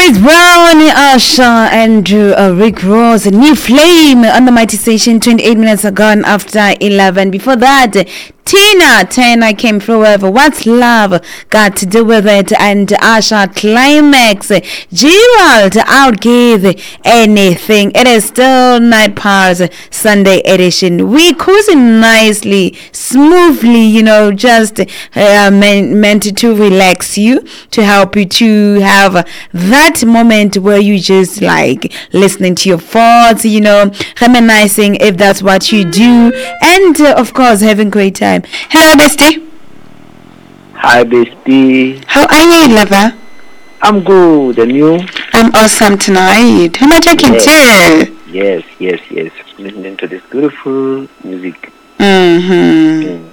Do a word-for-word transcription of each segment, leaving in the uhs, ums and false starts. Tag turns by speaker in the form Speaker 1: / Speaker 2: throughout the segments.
Speaker 1: Chris Brown, Usher, Andrew, uh, Rick Ross, New Flame on the Mighty Station. twenty-eight minutes are gone after eleven. Before that, Tina Turner came through with What's Love Got to Do With It, and Usher Climax. Gerald, I'll Give Anything. It is still Night Powers Sunday edition. We cruising nicely, smoothly, you know, just uh, meant, meant to relax you, to help you to have that moment where you just like listening to your thoughts, you know, reminiscing if that's what you do, and uh, of course having great time. Hello, bestie.
Speaker 2: Hi, bestie.
Speaker 1: How are you, lover?
Speaker 2: I'm good, and you?
Speaker 1: I'm awesome tonight. How much I can
Speaker 2: yes.
Speaker 1: tell?
Speaker 2: Yes, yes, yes. Listening to this beautiful music.
Speaker 1: Mm-hmm. Mm.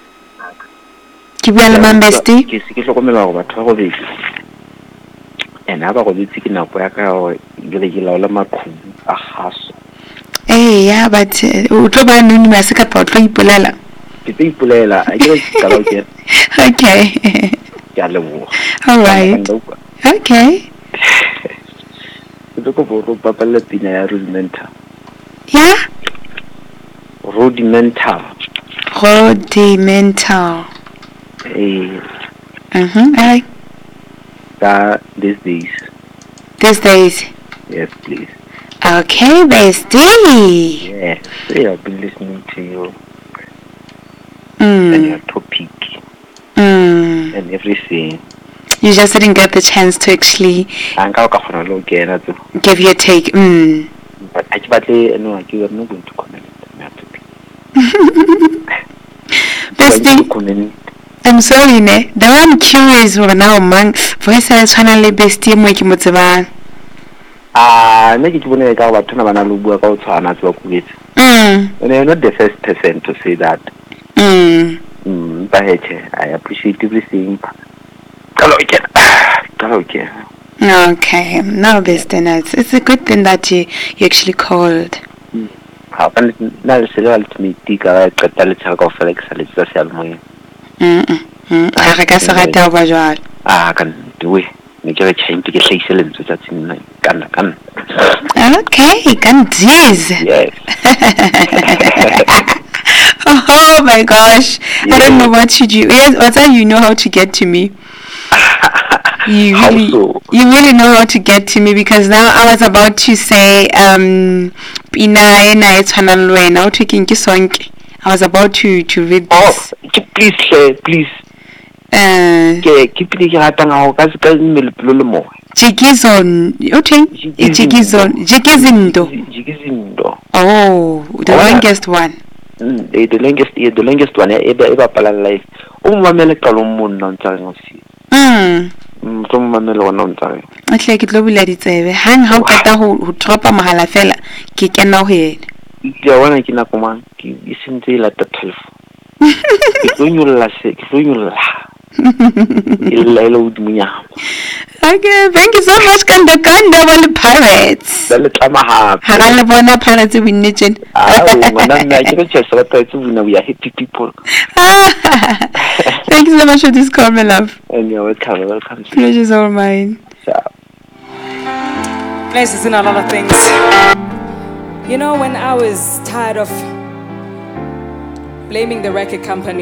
Speaker 1: Ke bua le mang, bestie?
Speaker 2: Ke se ke hlokomela gore batho ba go betse. And ha ba go betse ke nako ya ka gore jele ke laola maqhubu a gaso.
Speaker 1: Eh, yeah, but o tlo ba anonymous ka pa o tlo ipolela.
Speaker 2: Ke tlo ipolela, a ke ka ba ke.
Speaker 1: Okay.
Speaker 2: Ke a leboga.
Speaker 1: All right. Okay.
Speaker 2: Ke tlo go bo papalla pina ya Rudimental.
Speaker 1: Yeah?
Speaker 2: Rudimental.
Speaker 1: Rudimental.
Speaker 2: Eh.
Speaker 1: Mhm. Alright.
Speaker 2: That these days.
Speaker 1: These days.
Speaker 2: Yes, please.
Speaker 1: Okay, bestie.
Speaker 2: Yes, yeah, I've been listening to you
Speaker 1: Mm.
Speaker 2: and your topic
Speaker 1: Mm.
Speaker 2: and everything.
Speaker 1: You just didn't get the chance to actually give your take. Mm.
Speaker 2: But I actually no, I am not going to comment on that topic.
Speaker 1: Bestie, I'm sorry, ne. The one curious over now, man. Voice is finally bestie mo ke motsebang.
Speaker 2: Ah, nna ke bona ka batho na bana lo bua ka o tshwana tsa go ketsa.
Speaker 1: Mm.
Speaker 2: And you're not the first person to say that.
Speaker 1: Mm.
Speaker 2: Mm, but I appreciate everything. Hello again. Hello again.
Speaker 1: Okay, no, bestie, it's, it's a good thing that you, you actually called.
Speaker 2: Mm. How can it not say ultimately ka qeta le tsaka go fela ke sa le tsa sealmoya.
Speaker 1: Mm. Mm. Ha ka se rata ba jwalo.
Speaker 2: Ah, kan we. Ne ke re tsheng ke hlahise lentswe tsa tsena kana kana.
Speaker 1: Okay, Candiz.
Speaker 2: Yes.
Speaker 1: Oh my gosh. Yeah. I don't know what should you yes, what's that you know how to get to me. You really,
Speaker 2: so?
Speaker 1: you really know how to get to me, because now I was about to say um Pina ena e tshwana le wena o tweking ke sonke. I was about to to read this.
Speaker 2: Oh, please share, please.
Speaker 1: Uh
Speaker 2: ke ke pele ke ratang go ka se ka mmele pelo le mo.
Speaker 1: Jikizon, okay? Jikizon, Jikizindo.
Speaker 2: Jikizindo.
Speaker 1: Oh, the oh, longest one.
Speaker 2: Mm, the, the longest, the, the longest one. Eba eba pala life. O mamele ka lo monna ntsa ngosi.
Speaker 1: Mm.
Speaker 2: Mm, so mamele ona ntsa.
Speaker 1: Atle ke tlo bula ditsebe. Hang ha o kata ho ho dropa mahala fela ke kena ho yena.
Speaker 2: Ke bona ke na koma ke isentse la twelve. Ke tlo nyolla se, ke tlo nyolla.
Speaker 1: Okay, thank you so much, Kanda Kanda. Well, pirates.
Speaker 2: Well, it's a
Speaker 1: Haralabona pirates of Nijin.
Speaker 2: Ah, we are happy people.
Speaker 1: Thank you so much for this call, my love.
Speaker 2: And you're welcome, welcome.
Speaker 1: Pleasure's all mine.
Speaker 2: Ciao.
Speaker 3: Places in a lot of things. You know, when I was tired of blaming the record company.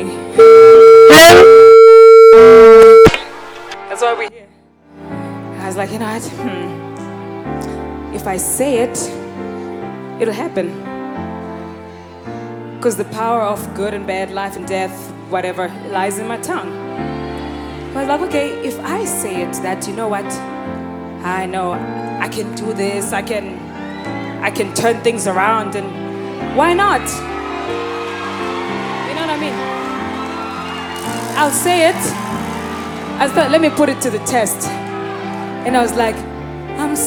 Speaker 3: That's why we're here. I was like, you know what? Hmm. If I say it, it'll happen. Because the power of good and bad, life and death, whatever, lies in my tongue. I was like, okay, if I say it, that, you know what? I know I can do this. I can, I can turn things around, and why not? You know what I mean? I'll say it. I thought, let me put it to the test. And I was like, I'm